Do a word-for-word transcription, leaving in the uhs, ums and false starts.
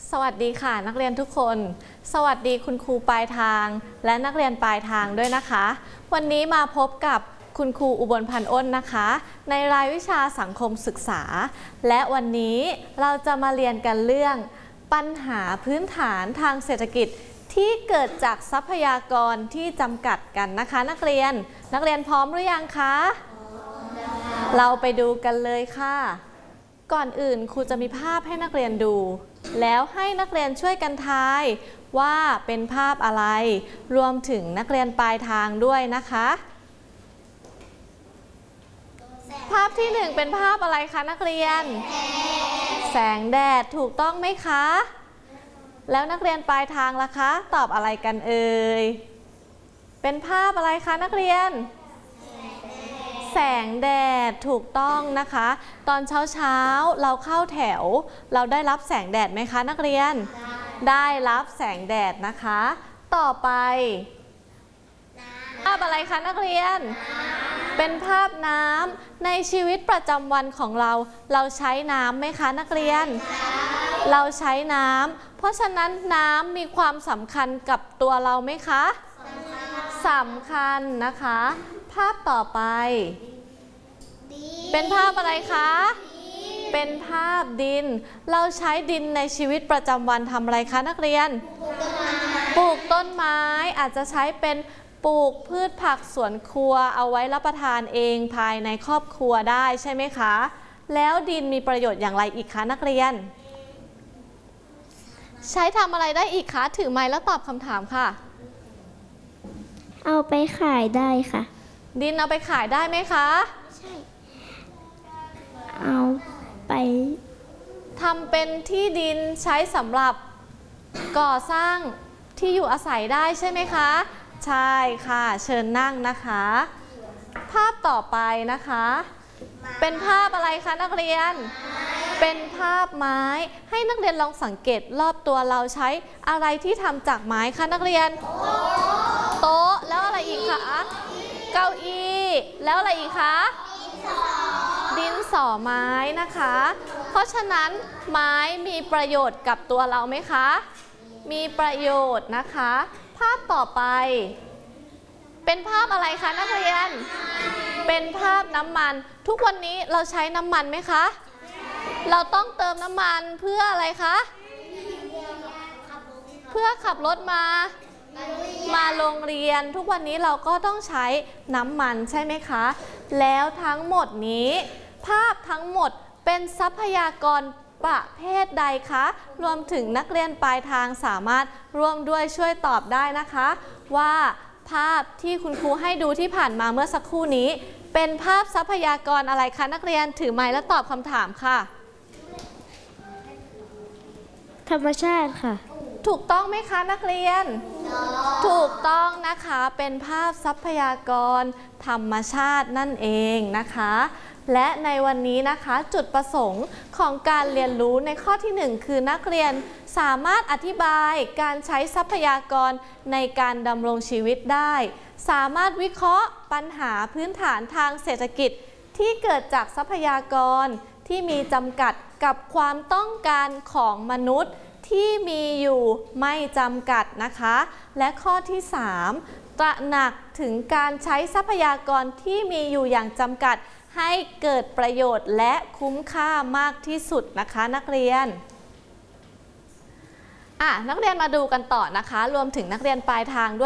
สวัสดีค่ะนักเรียนทุกคนสวัสดีคุณครูปลายทางและนักเรียนปลายทางด้วยนะคะวันนี้มาพบกับคุณครูอุบลพันธ์อ้นนะคะในรายวิชาสังคมศึกษาและวันนี้เราจะมาเรียนกันเรื่องปัญหาพื้นฐานทางเศรษฐกิจที่เกิดจากทรัพยากรที่จำกัดกันนะคะนักเรียนนักเรียนพร้อมหรือยังคะเราไปดูกันเลยค่ะก่อนอื่นครูจะมีภาพให้นักเรียนดูแล้วให้นักเรียนช่วยกันทายว่าเป็นภาพอะไรรวมถึงนักเรียนปลายทางด้วยนะคะภาพที่หนึ่งเป็นภาพอะไรคะนักเรียนแสงแดดถูกต้องไหมคะแล้วนักเรียนปลายทางล่ะคะตอบอะไรกันเอ่ยเป็นภาพอะไรคะนักเรียนแสงแดดถูกต้องนะคะตอนเช้าเช้าเราเข้าแถวเราได้รับแสงแดดไหมคะนักเรียนได้รับแสงแดดนะคะต่อไปภาพอะไรคะนักเรียนเป็นภาพน้ำในชีวิตประจำวันของเราเราใช้น้ำไหมคะนักเรียนเราใช้น้ำเพราะฉะนั้นน้ำมีความสำคัญกับตัวเราไหมคะสำคัญนะคะภาพต่อไปเป็นภาพอะไรคะเป็นภาพดินเราใช้ดินในชีวิตประจำวันทำอะไรคะนักเรียนปลูกต้นไม้อาจจะใช้เป็นปลูกพืชผักสวนครัวเอาไว้รับประทานเองภายในครอบครัวได้ใช่ไหมคะแล้วดินมีประโยชน์อย่างไรอีกคะนักเรียนใช้ทำอะไรได้อีกคะถือไม้แล้วตอบคำถามค่ะเอาไปขายได้ค่ะดินเอาไปขายได้ไหมคะใช่เอาไปทำเป็นที่ดินใช้สำหรับก่อสร้างที่อยู่อาศัยได้ใช่ไหมคะใช่ค่ะเชิญนั่งนะคะภาพต่อไปนะคะเป็นภาพอะไรคะนักเรียนเป็นภาพไม้ให้นักเรียนลองสังเกตรอบตัวเราใช้อะไรที่ทำจากไม้คะนักเรียนโต๊ะแล้วอะไรอีกคะเก้าอี้แล้วอะไรอีกคะดินสอไม้นะคะเพราะฉะนั้นไม้มีประโยชน์กับตัวเราไหมคะมีประโยชน์นะคะภาพต่อไปเป็นภาพอะไรคะนักเรียนเป็นภาพน้ำมันทุกวันนี้เราใช้น้ำมันไหมคะเราต้องเติมน้ำมันเพื่ออะไรคะเพื่อขับรถมามาโรงเรียนทุกวันนี้เราก็ต้องใช้น้ำมันใช่ไหมคะแล้วทั้งหมดนี้ภาพทั้งหมดเป็นทรัพยากรประเภทใดคะรวมถึงนักเรียนปลายทางสามารถร่วมด้วยช่วยตอบได้นะคะว่าภาพที่คุณครูให้ดูที่ผ่านมาเมื่อสักครู่นี้เป็นภาพทรัพยากรอะไรคะนักเรียนถือไมค์แล้วตอบคำถามค่ะธรรมชาติค่ะถูกต้องไหมคะนักเรียนถูกต้องนะคะเป็นภาพทรัพยากรธรรมชาตินั่นเองนะคะและในวันนี้นะคะจุดประสงค์ของการเรียนรู้ในข้อที่หนึ่งคือนักเรียนสามารถอธิบายการใช้ทรัพยากรในการดำรงชีวิตได้สามารถวิเคราะห์ปัญหาพื้นฐานทางเศรษฐกิจที่เกิดจากทรัพยากรที่มีจำกัดกับความต้องการของมนุษย์ที่มีอยู่ไม่จำกัดนะคะและข้อที่สามตระหนักถึงการใช้ทรัพยากรที่มีอยู่อย่างจำกัดให้เกิดประโยชน์และคุ้มค่ามากที่สุดนะคะนักเรียนอ่ะนักเรียนมาดูกันต่อนะคะรวมถึงนักเรียนปลายทางด้วย